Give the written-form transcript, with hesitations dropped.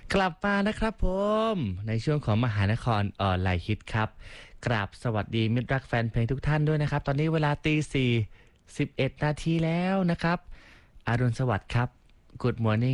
กลับมานะครับผมในช่วงของมหานครออนไลน์ฮิตครับกราบสวัสดีมิตรรักแฟนเพลงทุกท่านด้วยนะครับตอนนี้เวลาตี 4 11 นาทีแล้วนะครับอรุณสวัสดิ์ครับ Good Morning